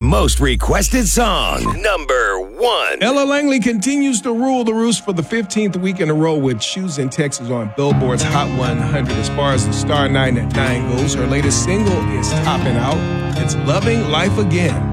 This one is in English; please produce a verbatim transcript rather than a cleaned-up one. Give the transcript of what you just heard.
most requested song. Number one. Ella Langley continues to rule the roost for the fifteenth week in a row with Shoes in Texas on Billboard's Hot one hundred. As far as the Star nine at nine goes, her latest single is topping out. It's Loving Life Again.